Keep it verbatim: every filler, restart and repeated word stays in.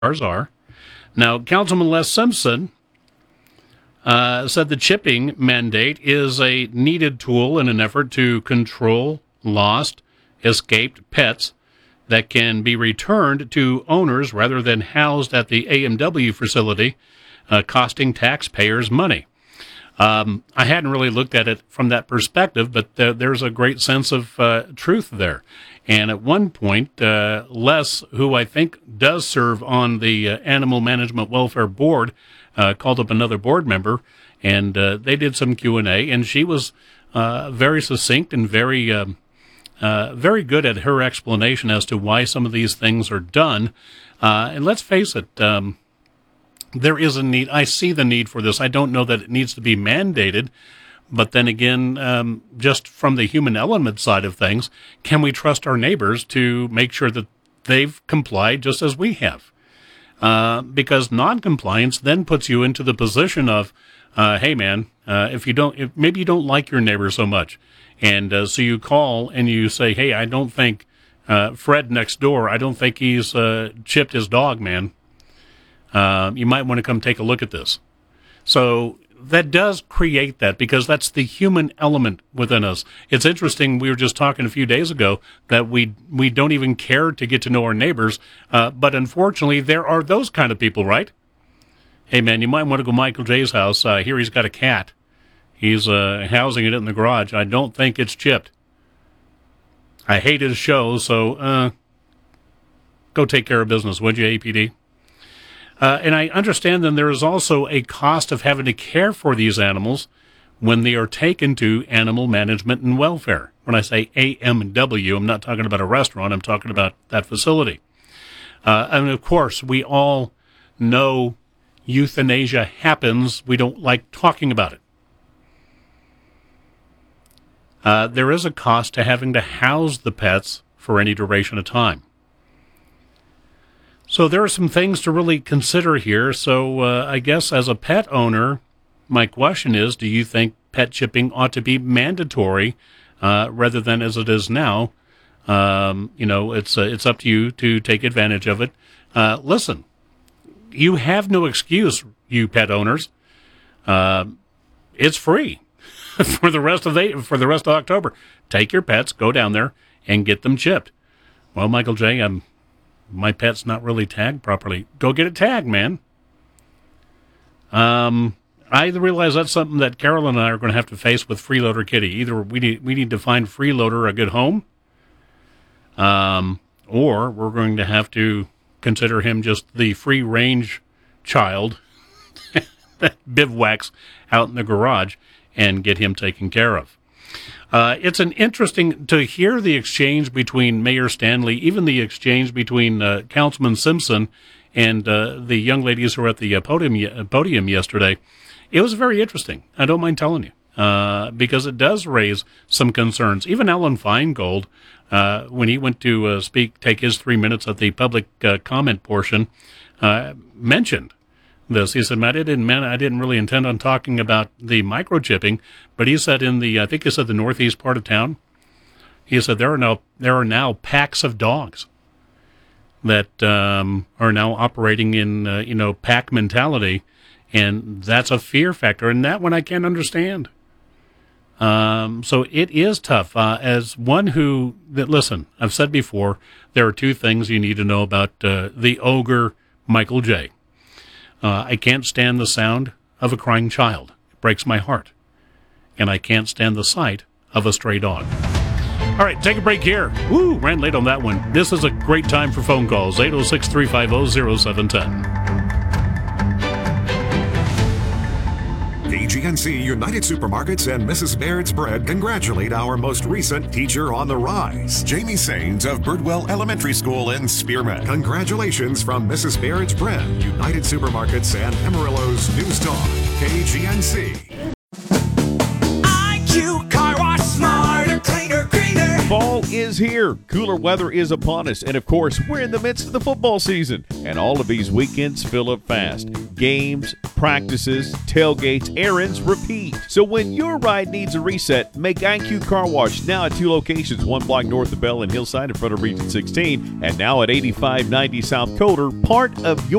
cars are. Now, Councilman Les Simpson uh, said the chipping mandate is a needed tool in an effort to control lost, escaped pets that can be returned to owners rather than housed at the A M W facility, uh, costing taxpayers money. Um, I hadn't really looked at it from that perspective, but uh, there's a great sense of uh, truth there. And at one point, uh, Les, who I think does serve on the uh, Animal Management Welfare Board, uh, called up another board member, and uh, they did some Q and A, and she was uh, very succinct and very, um, uh, very good at her explanation as to why some of these things are done. Uh, and let's face it, um, there is a need. I see the need for this. I don't know that it needs to be mandated, but then again, um, just from the human element side of things, can we trust our neighbors to make sure that they've complied just as we have? Uh, because non-compliance then puts you into the position of, uh, hey man, uh, if you don't, if maybe you don't like your neighbor so much, and uh, so you call and you say, hey, I don't think uh, Fred next door, I don't think he's uh, chipped his dog, man. Uh, you might want to come take a look at this. So that does create that, because that's the human element within us. It's interesting, we were just talking a few days ago that we we don't even care to get to know our neighbors, uh, but unfortunately there are those kind of people, right? Hey man, you might want to go to Michael J's house. Uh, here he's got a cat. He's uh, housing it in the garage. I don't think it's chipped. I hate his show, so uh, go take care of business, would you, A P D? Uh, and I understand then there is also a cost of having to care for these animals when they are taken to Animal Management and Welfare. When I say A M W, I'm not talking about a restaurant. I'm talking about that facility. Uh, and, of course, we all know euthanasia happens. We don't like talking about it. Uh, there is a cost to having to house the pets for any duration of time. So there are some things to really consider here. So uh, I guess as a pet owner, my question is, do you think pet chipping ought to be mandatory uh, rather than as it is now? Um, you know, it's uh, it's up to you to take advantage of it. Uh, listen, you have no excuse, you pet owners. Uh, it's free for the rest of the for the rest of October. Take your pets, go down there, and get them chipped. Well, Michael J., I'm. My pet's not really tagged properly. Go get it tagged, man. Um, I realize that's something that Carolyn and I are going to have to face with Freeloader Kitty. Either we need we need to find Freeloader a good home, um, or we're going to have to consider him just the free-range child that bivouacs out in the garage and get him taken care of. Uh, it's an interesting to hear the exchange between Mayor Stanley, even the exchange between uh, Councilman Simpson and uh, the young ladies who were at the uh, podium podium yesterday. It was very interesting. I don't mind telling you, uh, because it does raise some concerns. Even Alan Feingold, uh, when he went to uh, speak, take his three minutes at the public uh, comment portion, uh, mentioned this. He said, Matt, I didn't, man, I didn't really intend on talking about the microchipping, but he said in the, I think he said the northeast part of town, he said there are now, there are now packs of dogs that um, are now operating in, uh, you know, pack mentality, and that's a fear factor, and that one I can't understand. Um, so it is tough. Uh, as one who, that listen, I've said before, there are two things you need to know about uh, the ogre Michael J. Uh, I can't stand the sound of a crying child. It breaks my heart. And I can't stand the sight of a stray dog. All right, take a break here. Woo, ran late on that one. This is a great time for phone calls. eight oh six, three five oh, oh seven one oh. K G N C, United Supermarkets, and Missus Baird's Bread congratulate our most recent Teacher on the Rise, Jamie Sains of Birdwell Elementary School in Spearman. Congratulations from Missus Baird's Bread, United Supermarkets, and Amarillo's News Talk, K G N C. I Q Car Wash, smarter, cleaner, greener. Fall is is here. Cooler weather is upon us. And, of course, we're in the midst of the football season. And all of these weekends fill up fast. Games, practices, tailgates, errands, repeat. So when your ride needs a reset, make I Q Car Wash now at two locations, one block north of Bell and Hillside in front of Region sixteen, and now at eighty-five ninety South Coder, part of your